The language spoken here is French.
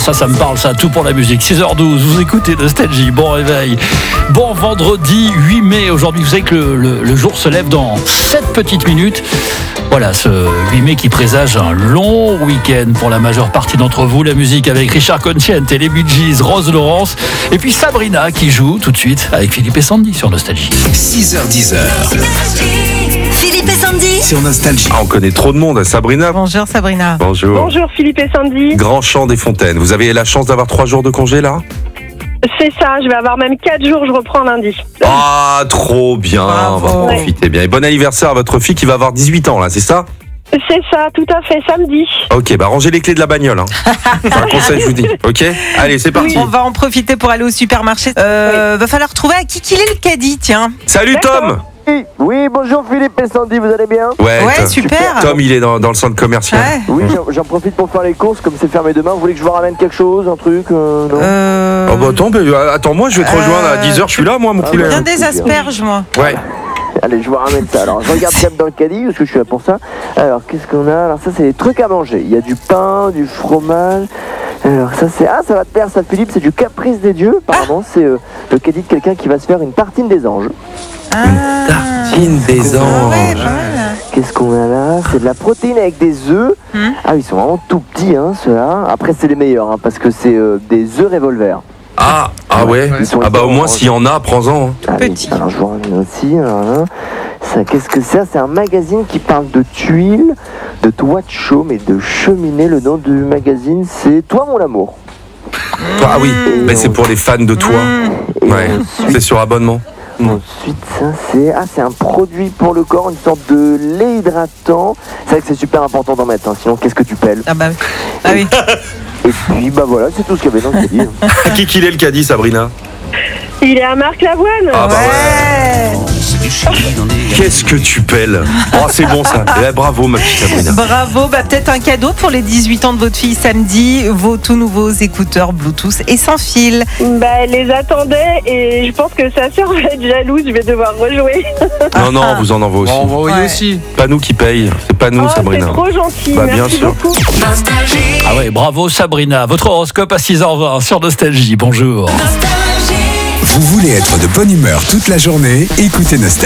ça me parle, ça, tout pour la musique. 6h12, vous écoutez Nostalgie, bon réveil. Bon vendredi 8 mai, aujourd'hui, vous savez que le jour se lève dans 7 petites minutes. Voilà, ce 8 mai qui présage un long week-end pour la majeure partie d'entre vous. La musique avec Richard Consciente et les Bee Gees, Rose Laurence. Et puis Sabrina qui joue tout de suite avec Philippe et Sandy sur Nostalgie. 6h10. Philippe et Sandy Sur Nostalgie. On connaît trop de monde. Sabrina. Bonjour Sabrina. Bonjour. Bonjour Philippe et Sandy. Grand Champ des Fontaines. Vous avez la chance d'avoir 3 jours de congé là ? C'est ça, je vais avoir même 4 jours, je reprends lundi. Ah, trop bien. Bravo. On va profiter bien. Et bon anniversaire à votre fille qui va avoir 18 ans là, c'est ça ? C'est ça, tout à fait, samedi. Ok, bah rangez les clés de la bagnole. C'est un conseil, je vous dis. Ok ? Allez, c'est parti. On va en profiter pour aller au supermarché. Va falloir trouver à qui qu'il est le caddie, tiens. Salut Tom. Oui, bonjour Philippe et Sandy, vous allez bien? Ouais, Tom. super. Tom, il est dans le centre commercial. Ouais. Oui, j'en profite pour faire les courses, comme c'est fermé demain. Vous voulez que je vous ramène quelque chose, un truc non Oh bah attends, moi je vais te rejoindre à 10h, je suis là moi mon poulet. Bien des asperges, moi. Ouais. Allez, je vous ramène ça. Alors, je regarde quand même dans le caddie, parce que je suis là pour ça. Alors, qu'est-ce qu'on a? Alors, ça, c'est des trucs à manger. Il y a du pain, du fromage. Alors, ça, c'est... Ah, ça va te plaire, ça, Philippe. C'est du caprice des dieux. Apparemment, c'est le caddie de quelqu'un qui va se faire une tartine des anges. Tartine des Ouais, anges. pas mal. Qu'est-ce qu'on a là? C'est de la protéine avec des œufs. Ah, ils sont vraiment tout petits, hein, ceux-là. Après, c'est les meilleurs, hein, parce que c'est des œufs revolver. Ah ouais. Ils sont Ah bah au moins orange. s'il y en a, prends-en. hein. Allez, Petit. alors je vous ramène aussi. Alors là, ça, qu'est-ce que c'est? C'est un magazine qui parle de tuiles, de toits de chaume et de cheminée. Le nom du magazine, c'est Toi mon amour. Ah oui, mais c'est pour les fans de toi. Et Ouais, c'est sur abonnement. ensuite, ça c'est un produit pour le corps, une sorte de lait hydratant. C'est vrai que c'est super important d'en mettre, hein, sinon qu'est-ce que tu pèles? Ah bah oui. Ah oui. Et puis bah voilà, c'est tout ce qu'il y avait dans le caddie. À qui qu'il est le caddie, Sabrina? Il est à Marc Lavoine. Ah bah ouais. Ouais. Qu'est-ce que tu pèles? Oh c'est bon ça. Eh, bravo ma petite Sabrina. Bravo, bah peut-être un cadeau pour les 18 ans de votre fille samedi, vos tout nouveaux écouteurs Bluetooth et sans fil. Bah, elle les attendait et je pense que sa sœur va être jalouse, je vais devoir rejouer. Non, vous en envoie aussi. On va envoyer Ouais. aussi. Pas nous qui paye, c'est pas nous Oh, c'est Sabrina. trop gentil, Bah, bien merci sûr. beaucoup. Ah ouais, bravo Sabrina. Votre horoscope à 6h20 sur Nostalgie. Bonjour. Vous voulez être de bonne humeur toute la journée? Écoutez Nostalgie.